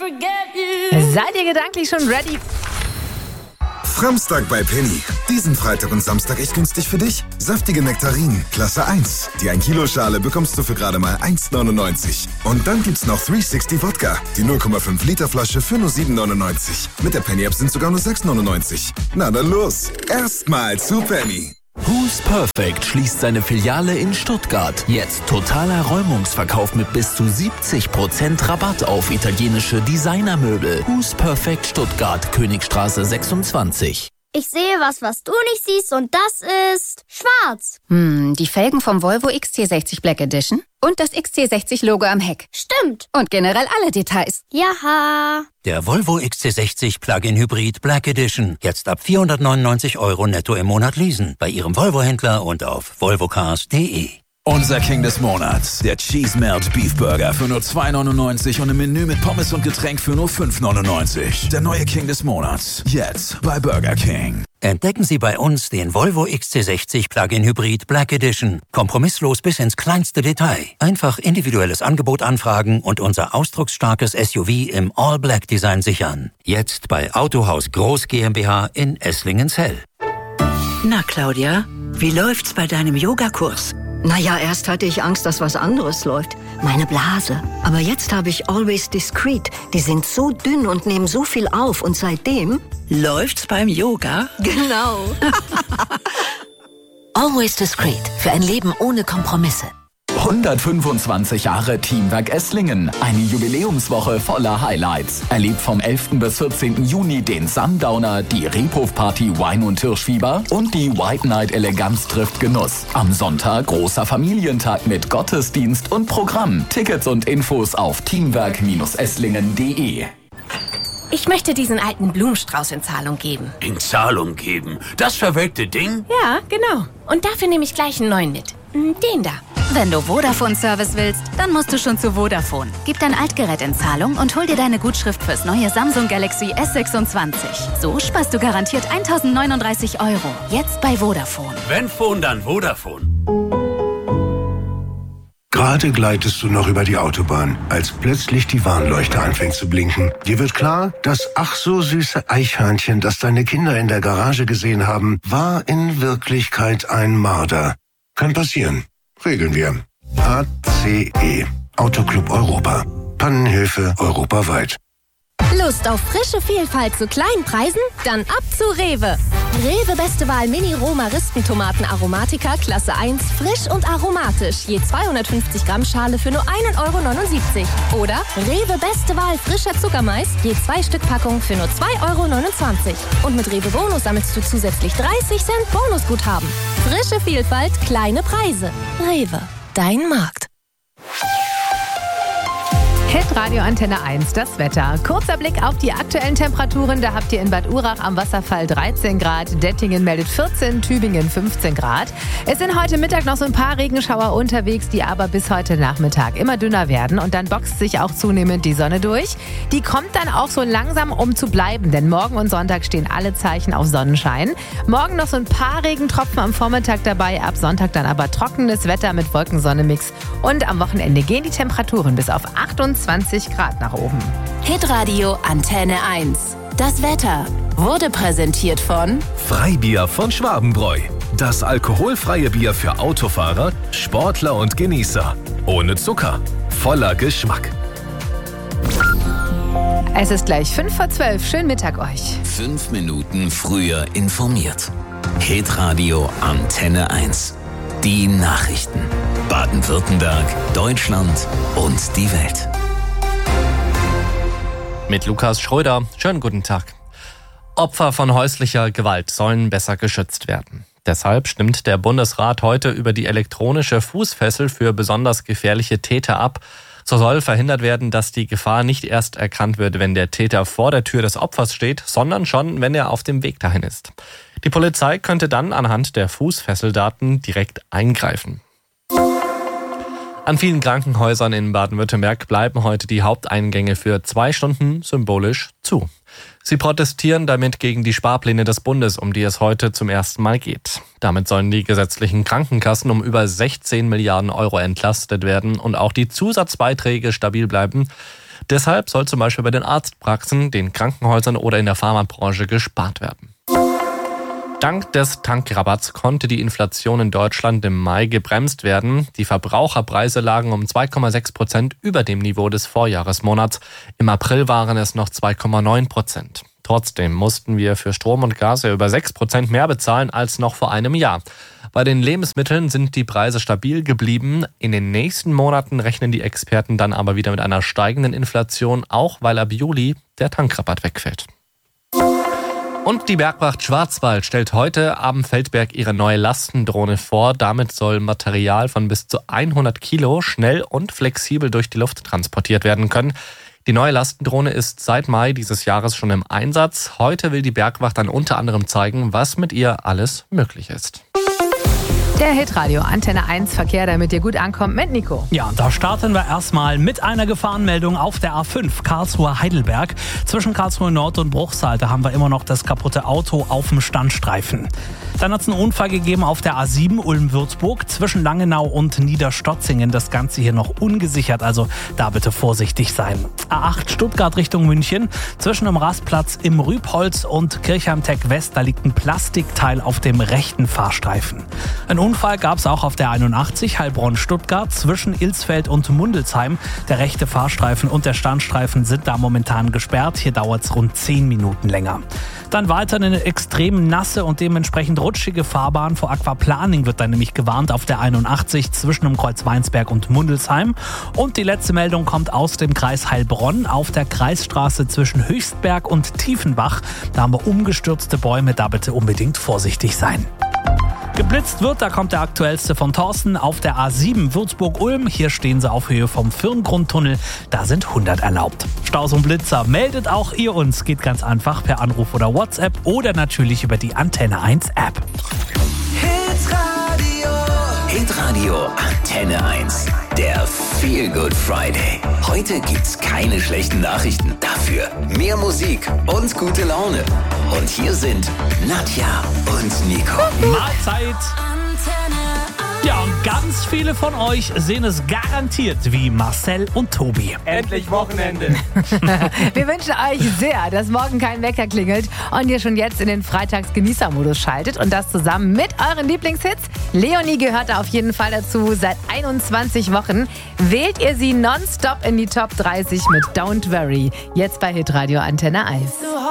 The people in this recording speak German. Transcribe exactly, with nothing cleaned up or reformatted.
Seid ihr gedanklich schon ready? Framstag bei Penny. Diesen Freitag und Samstag echt günstig für dich. Saftige Nektarinen, Klasse eins. Die ein Kilo Schale bekommst du für gerade mal eins neunundneunzig. Und dann gibt's noch dreihundertsechzig Wodka. Die null Komma fünf Liter Flasche für nur sieben neunundneunzig. Mit der Penny App sind sogar nur sechs neunundneunzig. Na dann los. Erstmal zu Penny. Who's Perfect schließt seine Filiale in Stuttgart. Jetzt totaler Räumungsverkauf mit bis zu siebzig Prozent Rabatt auf italienische Designermöbel. Who's Perfect Stuttgart, Königstraße sechsundzwanzig. Ich sehe was, was du nicht siehst, und das ist schwarz. Hm, die Felgen vom Volvo X C sechzig Black Edition und das X C sechzig Logo am Heck. Stimmt. Und generell alle Details. Jaha. Der Volvo X C sechzig Plug-in Hybrid Black Edition. Jetzt ab vierhundertneunundneunzig Euro netto im Monat leasen. Bei Ihrem Volvo-Händler und auf volvocars punkt de. Unser King des Monats, der Cheese Melt Beef Burger für nur zwei neunundneunzig und im Menü mit Pommes und Getränk für nur fünf neunundneunzig. Der neue King des Monats, jetzt bei Burger King. Entdecken Sie bei uns den Volvo X C sechzig Plug-in Hybrid Black Edition. Kompromisslos bis ins kleinste Detail. Einfach individuelles Angebot anfragen und unser ausdrucksstarkes S U V im All-Black-Design sichern. Jetzt bei Autohaus Groß GmbH in Esslingensell. Na, Claudia, wie läuft's bei deinem Yogakurs? Naja, erst hatte ich Angst, dass was anderes läuft. Meine Blase. Aber jetzt habe ich Always Discreet. Die sind so dünn und nehmen so viel auf. Und seitdem... Läuft's beim Yoga? Genau. Always Discreet. Für ein Leben ohne Kompromisse. hundertfünfundzwanzig Jahre Teamwerk Esslingen. Eine Jubiläumswoche voller Highlights. Erlebt vom elften bis vierzehnten Juni den Sundowner, die Rebhof-Party Wein und Hirschfieber und die White Night Eleganz trifft Genuss. Am Sonntag großer Familientag mit Gottesdienst und Programm. Tickets und Infos auf teamwerk esslingen punkt de. Ich möchte diesen alten Blumenstrauß in Zahlung geben. In Zahlung geben? Das verwelkte Ding? Ja, genau. Und dafür nehme ich gleich einen neuen mit. Den da. Wenn du Vodafone-Service willst, dann musst du schon zu Vodafone. Gib dein Altgerät in Zahlung und hol dir deine Gutschrift fürs neue Samsung Galaxy S sechsundzwanzig. So sparst du garantiert tausendneununddreißig Euro. Jetzt bei Vodafone. Wenn Phone, dann Vodafone. Gerade gleitest du noch über die Autobahn, als plötzlich die Warnleuchte anfängt zu blinken. Dir wird klar, das ach so süße Eichhörnchen, das deine Kinder in der Garage gesehen haben, war in Wirklichkeit ein Marder. Kann passieren. Regeln wir. A C E. Autoclub Europa. Pannenhilfe europaweit. Lust auf frische Vielfalt zu kleinen Preisen? Dann ab zu Rewe. Rewe Beste Wahl Mini Roma Rispentomaten Aromatica Klasse eins, frisch und aromatisch. Je zweihundertfünfzig Gramm Schale für nur ein Euro neunundsiebzig. Oder Rewe Beste Wahl frischer Zuckermais, je zwei Stück Packung für nur zwei Euro neunundzwanzig. Und mit Rewe Bonus sammelst du zusätzlich dreißig Cent Bonusguthaben. Frische Vielfalt, kleine Preise. Rewe, dein Markt. Hitradio Antenne eins, das Wetter. Kurzer Blick auf die aktuellen Temperaturen. Da habt ihr in Bad Urach am Wasserfall dreizehn Grad, Dettingen meldet vierzehn, Tübingen fünfzehn Grad. Es sind heute Mittag noch so ein paar Regenschauer unterwegs, die aber bis heute Nachmittag immer dünner werden. Und dann boxt sich auch zunehmend die Sonne durch. Die kommt dann auch so langsam, um zu bleiben, denn morgen und Sonntag stehen alle Zeichen auf Sonnenschein. Morgen noch so ein paar Regentropfen am Vormittag dabei, ab Sonntag dann aber trockenes Wetter mit Wolkensonne-Mix. Und am Wochenende gehen die Temperaturen bis auf achtundzwanzig Grad nach oben. Hitradio Antenne eins. Das Wetter wurde präsentiert von Freibier von Schwabenbräu. Das alkoholfreie Bier für Autofahrer, Sportler und Genießer. Ohne Zucker, voller Geschmack. Es ist gleich fünf vor zwölf. Schönen Mittag euch. Fünf Minuten früher informiert. Hitradio Antenne eins. Die Nachrichten. Baden-Württemberg, Deutschland und die Welt. Mit Lukas Schröder. Schönen guten Tag. Opfer von häuslicher Gewalt sollen besser geschützt werden. Deshalb stimmt der Bundesrat heute über die elektronische Fußfessel für besonders gefährliche Täter ab. So soll verhindert werden, dass die Gefahr nicht erst erkannt wird, wenn der Täter vor der Tür des Opfers steht, sondern schon, wenn er auf dem Weg dahin ist. Die Polizei könnte dann anhand der Fußfesseldaten direkt eingreifen. An vielen Krankenhäusern in Baden-Württemberg bleiben heute die Haupteingänge für zwei Stunden symbolisch zu. Sie protestieren damit gegen die Sparpläne des Bundes, um die es heute zum ersten Mal geht. Damit sollen die gesetzlichen Krankenkassen um über sechzehn Milliarden Euro entlastet werden und auch die Zusatzbeiträge stabil bleiben. Deshalb soll zum Beispiel bei den Arztpraxen, den Krankenhäusern oder in der Pharmabranche gespart werden. Dank des Tankrabatts konnte die Inflation in Deutschland im Mai gebremst werden. Die Verbraucherpreise lagen um zwei Komma sechs Prozent über dem Niveau des Vorjahresmonats. Im April waren es noch zwei Komma neun Prozent. Trotzdem mussten wir für Strom und Gas ja über sechs Prozent mehr bezahlen als noch vor einem Jahr. Bei den Lebensmitteln sind die Preise stabil geblieben. In den nächsten Monaten rechnen die Experten dann aber wieder mit einer steigenden Inflation, auch weil ab Juli der Tankrabatt wegfällt. Und die Bergwacht Schwarzwald stellt heute am Feldberg ihre neue Lastendrohne vor. Damit soll Material von bis zu hundert Kilo schnell und flexibel durch die Luft transportiert werden können. Die neue Lastendrohne ist seit Mai dieses Jahres schon im Einsatz. Heute will die Bergwacht dann unter anderem zeigen, was mit ihr alles möglich ist. Der Hitradio Antenne eins Verkehr, damit ihr gut ankommt, mit Nico. Ja, da starten wir erstmal mit einer Gefahrenmeldung auf der A fünf Karlsruhe-Heidelberg. Zwischen Karlsruhe Nord und Bruchsal, da haben wir immer noch das kaputte Auto auf dem Standstreifen. Dann hat es einen Unfall gegeben auf der A sieben Ulm-Würzburg zwischen Langenau und Niederstotzingen. Das Ganze hier noch ungesichert, also da bitte vorsichtig sein. A acht Stuttgart Richtung München zwischen dem Rastplatz im Rübholz und Kirchheim-Tech West, da liegt ein Plastikteil auf dem rechten Fahrstreifen. Ein Unfall gab es auch auf der einundachtzig Heilbronn-Stuttgart zwischen Ilsfeld und Mundelsheim. Der rechte Fahrstreifen und der Standstreifen sind da momentan gesperrt. Hier dauert es rund zehn Minuten länger. Dann weiter eine extrem nasse und dementsprechend rutschige Fahrbahn. Vor Aquaplaning wird dann nämlich gewarnt auf der einundachtzig zwischen dem Kreuz Weinsberg und Mundelsheim. Und die letzte Meldung kommt aus dem Kreis Heilbronn auf der Kreisstraße zwischen Höchstberg und Tiefenbach. Da haben wir umgestürzte Bäume, da bitte unbedingt vorsichtig sein. Geblitzt wird, da kommt der aktuellste von Thorsten auf der A sieben Würzburg-Ulm. Hier stehen sie auf Höhe vom Firngrundtunnel. Da sind hundert erlaubt. Staus und Blitzer, meldet auch ihr uns. Geht ganz einfach per Anruf oder WhatsApp oder natürlich über die Antenne eins App. Hitradio. Hitradio Antenne eins. Der Feel Good Friday. Heute gibt's keine schlechten Nachrichten. Dafür mehr Musik und gute Laune. Und hier sind Nadja und Nico. Mahlzeit! Ja, und ganz viele von euch sehen es garantiert wie Marcel und Tobi. Endlich Wochenende. Wir wünschen euch sehr, dass morgen kein Wecker klingelt und ihr schon jetzt in den Freitags-Genießer-Modus schaltet und das zusammen mit euren Lieblingshits. Leonie gehört da auf jeden Fall dazu. Seit einundzwanzig Wochen wählt ihr sie nonstop in die Top dreißig mit Don't Worry. Jetzt bei Hitradio Antenne eins.